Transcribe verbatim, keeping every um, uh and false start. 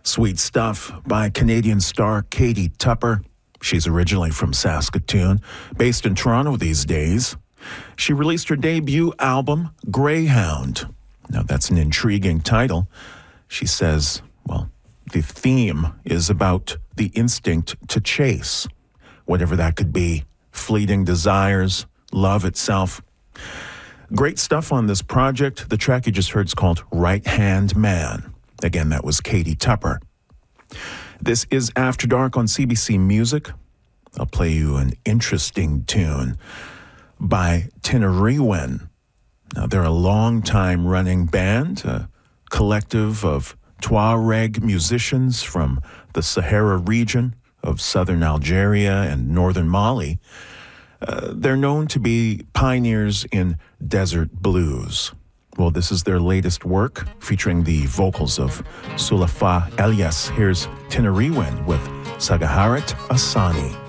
Sweet Stuff by Canadian star Katie Tupper. She's originally from Saskatoon, based in Toronto these days. She released her debut album, Greyhound. Now, that's an intriguing title. She says, well, the theme is about the instinct to chase, whatever that could be, fleeting desires, love itself. Great stuff on this project. The track you just heard is called Right Hand Man. Again, that was Katie Tupper. This is After Dark on C B C Music. I'll play you an interesting tune by Tinariwen. Now, they're a long-time running band, a collective of Tuareg musicians from the Sahara region of southern Algeria and northern Mali. Uh, they're known to be pioneers in desert blues. Well, this is their latest work, featuring the vocals of Sulafa Elias. Here's Tinariwen with Sagaharat Asani.